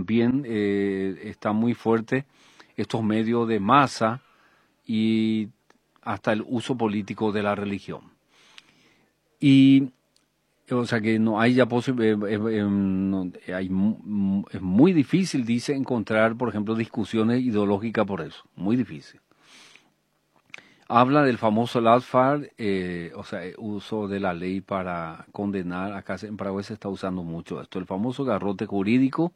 también está muy fuerte estos medios de masa y hasta el uso político de la religión. Y, o sea que no hay ya es muy difícil, dice, encontrar, por ejemplo, discusiones ideológicas por eso, muy difícil. Habla del famoso lawfare, o sea, el uso de la ley para condenar. Acá en Paraguay se está usando mucho esto, el famoso garrote jurídico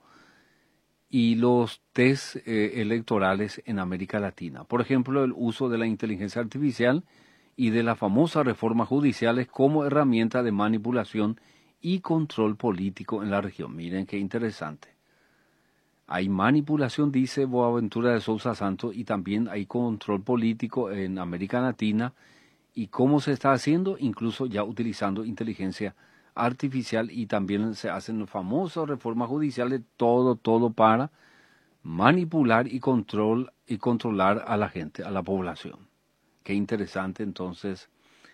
y los test electorales en América Latina. Por ejemplo, el uso de la inteligencia artificial y de las famosas reformas judiciales como herramienta de manipulación y control político en la región. Miren qué interesante. Hay manipulación, dice Boaventura de Sousa Santos, y también hay control político en América Latina. ¿Y cómo se está haciendo? Incluso ya utilizando inteligencia artificial, y también se hacen famosas reformas judiciales, todo para manipular y controlar a la gente, a la población. Qué interesante entonces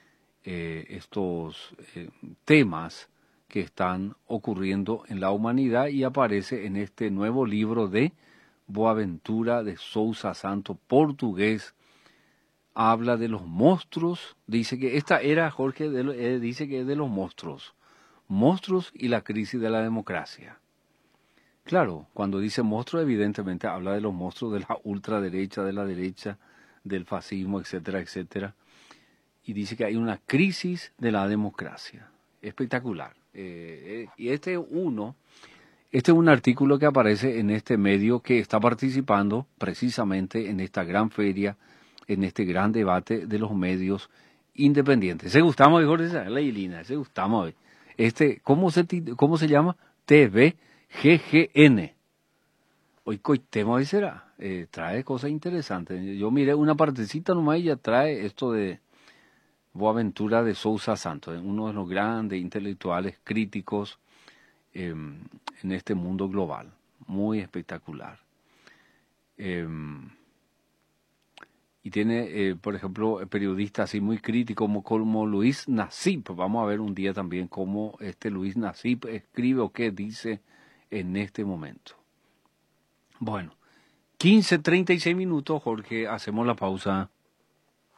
estos temas que están ocurriendo en la humanidad, y aparece en este nuevo libro de Boaventura de Sousa Santos, portugués. Habla de los monstruos, dice que esta era, Jorge, dice que es de los monstruos y la crisis de la democracia. Claro, cuando dice monstruo, evidentemente habla de los monstruos de la ultraderecha, de la derecha, del fascismo, etcétera, etcétera. Y dice que hay una crisis de la democracia. Espectacular. Y este es un artículo que aparece en este medio que está participando precisamente en esta gran feria, en este gran debate de los medios independientes. Se gustamos mejor esa Leilina, se gustamos. ¿Cómo se llama? TVGGN. Hoy coitemo ahí será. Trae cosas interesantes. Yo miré una partecita nomás y ya trae esto de Boaventura de Sousa Santos, uno de los grandes intelectuales críticos en este mundo global. Muy espectacular. Y tiene, por ejemplo, periodistas así muy críticos como Luis Nassib. Vamos a ver un día también cómo Luis Nassib escribe o qué dice en este momento. Bueno, 15:36 minutos, Jorge, hacemos la pausa.